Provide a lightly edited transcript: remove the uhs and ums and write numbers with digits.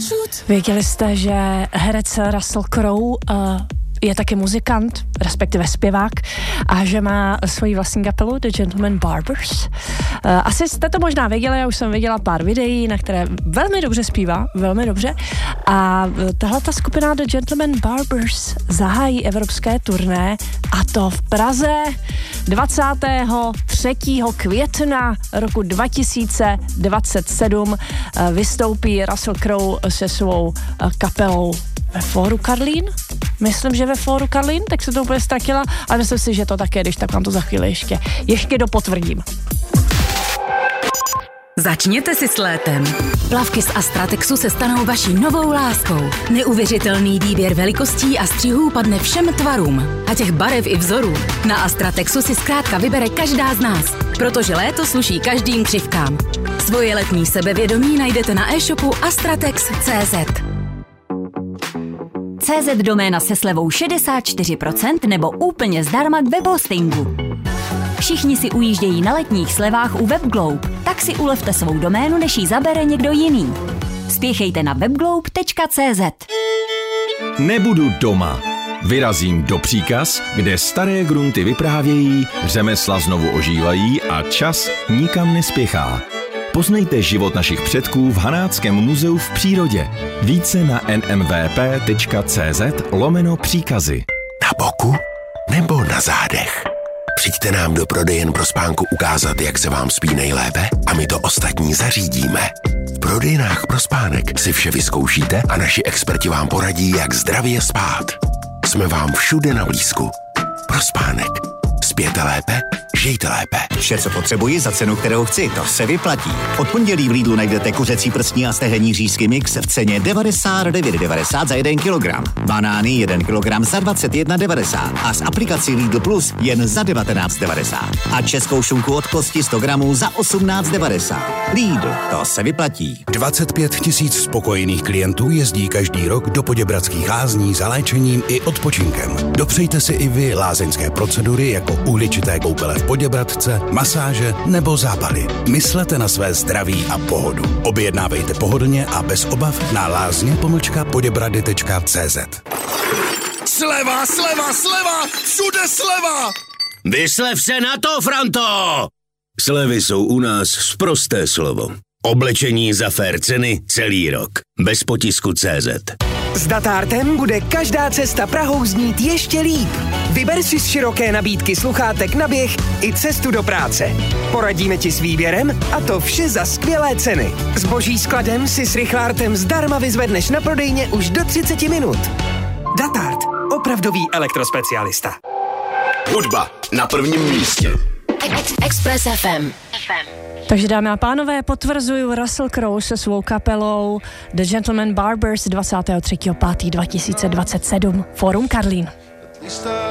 Věděli jste, že herec Russell Crowe je taky muzikant, respektive zpěvák, a že má svoji vlastní kapelu The Gentleman Barbers. Asi jste to možná věděli, já už jsem viděla pár videí, na které velmi dobře zpívá, velmi dobře. A tahleta skupina The Gentleman Barbers zahájí evropské turné, a to v Praze 23. května roku 2027 vystoupí Russell Crowe se svou kapelou ve Fóru Karlín. Myslím, že ve Fóru Karlín, tak se to úplně ztratila, ale myslím si, že to také, když tak vám to za chvíli ještě dopotvrdím. Začněte si s létem. Plavky z Astratexu se stanou vaší novou láskou. Neuvěřitelný výběr velikostí a střihů padne všem tvarům. A těch barev i vzorů. Na Astratexu si zkrátka vybere každá z nás, protože léto sluší každým křivkám. Svoje letní sebevědomí najdete na e-shopu astratex.cz. CZ doména se slevou 64% nebo úplně zdarma k webhostingu. Všichni si ujíždějí na letních slevách u WebGlobe, tak si ulevte svou doménu, než ji zabere někdo jiný. Spěchejte na webglobe.cz. Nebudu doma. Vyrazím do Příkaz, kde staré grunty vyprávějí, řemesla znovu ožívají a čas nikam nespěchá. Poznejte život našich předků v Hanáckém muzeu v přírodě. Více na nmvp.cz/příkazy. Na boku nebo na zádech? Přijďte nám do prodejen pro spánku ukázat, jak se vám spí nejlépe a my to ostatní zařídíme. V prodejnách pro spánek si vše vyzkoušíte a naši experti vám poradí, jak zdravě spát. Jsme vám všude na blízku. Pro spánek. Spěte lépe, žijte lépe. Vše, co potřebuji za cenu, kterou chci, to se vyplatí. Od pondělí v Lidlu najdete kuřecí prstní a stehenní řízky mix v ceně 99,90 za 1 kilogram. Banány 1 kilogram za 21,90 a s aplikací Lidl Plus jen za 19,90. A českou šunku od kosti 100 gramů za 18,90. Lidl, to se vyplatí. 25 000 spokojených klientů jezdí každý rok do Poděbradských lázní za léčením i odpočinkem. Dopřejte si i vy lázeňské procedury jako uhličité koupele v Poděbradce, masáže nebo zápaly. Myslete na své zdraví a pohodu. Objednávejte pohodlně a bez obav na lázně-poděbrady.cz. Sleva, sleva, sleva! Všude sleva! Vyslev se na to, Franto! Slevy jsou u nás sprosté slovo. Oblečení za fair ceny celý rok. Bez potisku CZ. S Datártem bude každá cesta Prahou znít ještě líp. Vyber si z široké nabídky sluchátek na běh i cestu do práce. Poradíme ti s výběrem a to vše za skvělé ceny. Zboží skladem si s rychlártem zdarma vyzvedneš na prodejně už do 30 minut. Datárt. Opravdový elektrospecialista. Hudba na prvním místě. Express FM. Takže dámy a pánové, potvrzuju Russell Crowe se svou kapelou The Gentleman Barbers 23.5.2027 Fórum Karlín.